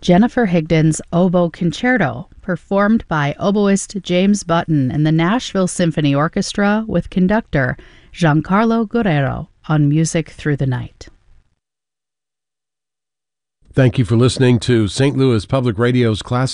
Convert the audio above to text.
Jennifer Higdon's Oboe Concerto, performed by oboist James Button and the Nashville Symphony Orchestra with conductor Giancarlo Guerrero on Music Through the Night. Thank you for listening to St. Louis Public Radio's Classic